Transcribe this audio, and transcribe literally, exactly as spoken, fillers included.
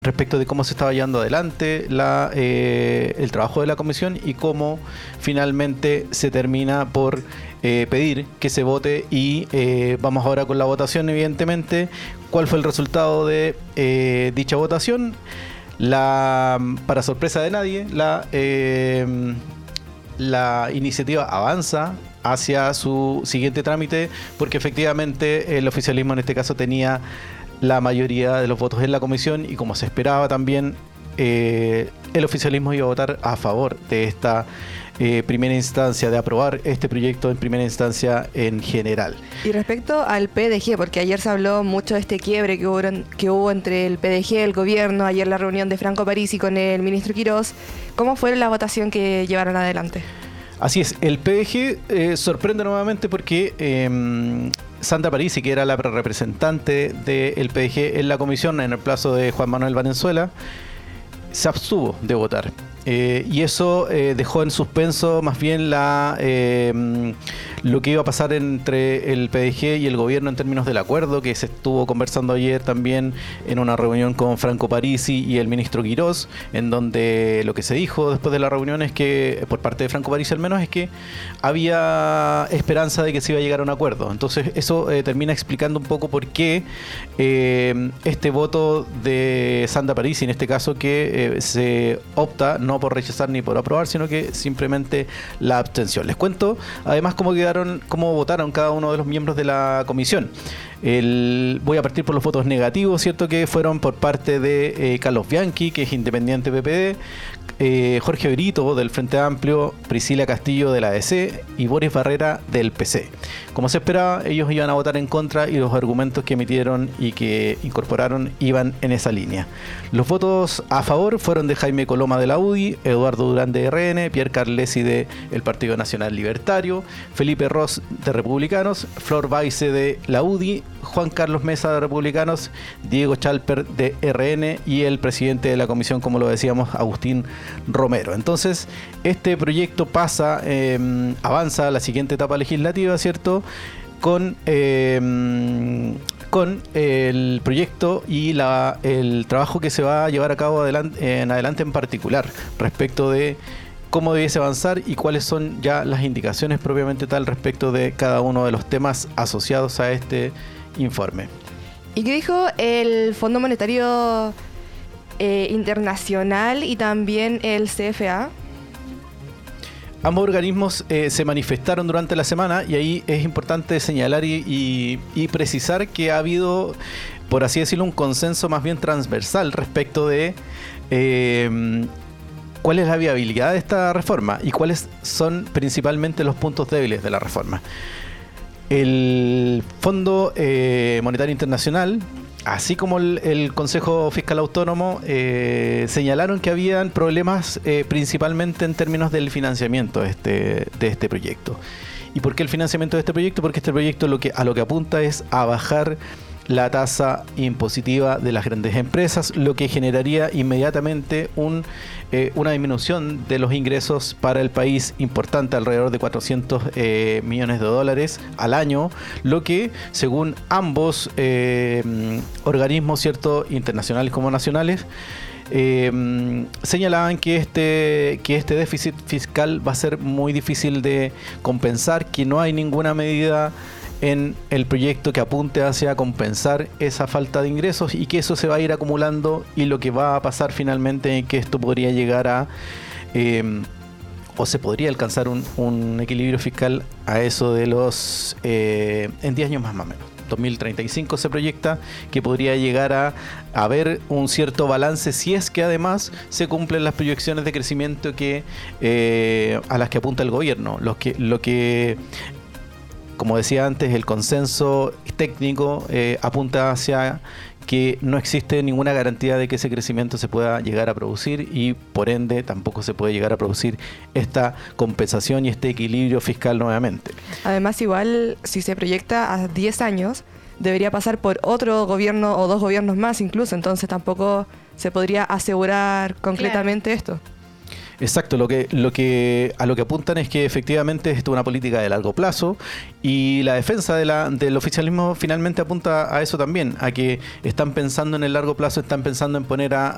respecto de cómo se estaba llevando adelante la, eh, el trabajo de la comisión y cómo finalmente se termina por eh, pedir que se vote y eh, vamos ahora con la votación, evidentemente. ¿Cuál fue el resultado de eh, dicha votación? La, para sorpresa de nadie, la, eh, la iniciativa avanza hacia su siguiente trámite porque efectivamente el oficialismo en este caso tenía la mayoría de los votos en la comisión y como se esperaba también eh, el oficialismo iba a votar a favor de esta eh, primera instancia, de aprobar este proyecto en primera instancia en general. Y respecto al P D G, porque ayer se habló mucho de este quiebre que hubo, que hubo entre el P D G, el gobierno, ayer la reunión de Franco Parisi con el ministro Quirós, ¿cómo fue la votación que llevaron adelante? Así es, el P D G eh, sorprende nuevamente porque eh, Sandra Parisi, que era la representante del P D G en la comisión en el plazo de Juan Manuel Valenzuela, se abstuvo de votar. Eh, y eso eh, dejó en suspenso más bien la eh, lo que iba a pasar entre el P D G y el gobierno en términos del acuerdo que se estuvo conversando ayer también en una reunión con Franco Parisi y el ministro Quirós, en donde lo que se dijo después de la reunión es que, por parte de Franco Parisi al menos, es que había esperanza de que se iba a llegar a un acuerdo. Entonces eso eh, termina explicando un poco por qué eh, este voto de Sandra Parisi, en este caso, que eh, se opta no por rechazar ni por aprobar, sino que simplemente la abstención. Les cuento además cómo quedaron, cómo votaron cada uno de los miembros de la comisión. El, voy a partir por los votos negativos, ¿cierto? Que fueron por parte de eh, Carlos Bianchi, que es independiente P P D, eh, Jorge Brito del Frente Amplio, Priscila Castillo de la A D C y Boris Barrera del P C. Como se esperaba, ellos iban a votar en contra y los argumentos que emitieron y que incorporaron iban en esa línea. Los votos a favor fueron de Jaime Coloma de la U D I, Eduardo Durán de R N, Pierre Carlesi de el Partido Nacional Libertario, Felipe Ross de Republicanos, Flor Baice de la U D I, Juan Carlos Mesa de Republicanos, Diego Chalper de R N y el presidente de la comisión, como lo decíamos, Agustín Romero. Entonces, este proyecto pasa, eh, avanza a la siguiente etapa legislativa, ¿cierto? Con, eh, con el proyecto y la, el trabajo que se va a llevar a cabo adelante, en adelante en particular, respecto de cómo debiese avanzar y cuáles son ya las indicaciones propiamente tal respecto de cada uno de los temas asociados a este informe. ¿Y qué dijo el Fondo Monetario eh, Internacional y también el C F A? Ambos organismos eh, se manifestaron durante la semana y ahí es importante señalar y, y, y precisar que ha habido, por así decirlo, un consenso más bien transversal respecto de eh, cuál es la viabilidad de esta reforma y cuáles son principalmente los puntos débiles de la reforma. El Fondo eh, Monetario Internacional, así como el, el Consejo Fiscal Autónomo, eh, señalaron que habían problemas eh, principalmente en términos del financiamiento de este, de este proyecto. ¿Y por qué el financiamiento de este proyecto? Porque este proyecto lo que, a lo que apunta es a bajar la tasa impositiva de las grandes empresas, lo que generaría inmediatamente un, eh, una disminución de los ingresos para el país importante, alrededor de cuatrocientos eh, millones de dólares al año, lo que, según ambos eh, organismos, cierto, internacionales como nacionales, Eh, señalaban que este, que este déficit fiscal va a ser muy difícil de compensar, que no hay ninguna medida en el proyecto que apunte hacia compensar esa falta de ingresos y que eso se va a ir acumulando y lo que va a pasar finalmente es que esto podría llegar a eh, o se podría alcanzar un, un equilibrio fiscal a eso de los eh, en diez años más o menos. dos mil treinta y cinco se proyecta que podría llegar a haber un cierto balance si es que además se cumplen las proyecciones de crecimiento que eh, a las que apunta el gobierno. Lo que, lo que como decía antes, el consenso técnico eh, apunta hacia que no existe ninguna garantía de que ese crecimiento se pueda llegar a producir y por ende tampoco se puede llegar a producir esta compensación y este equilibrio fiscal nuevamente. Además, igual si se proyecta a diez años, debería pasar por otro gobierno o dos gobiernos más incluso, entonces tampoco se podría asegurar concretamente claro. esto. Exacto, lo que, lo que, a lo que apuntan es que efectivamente esto es una política de largo plazo y la defensa de la, del oficialismo finalmente apunta a eso también, a que están pensando en el largo plazo, están pensando en poner a,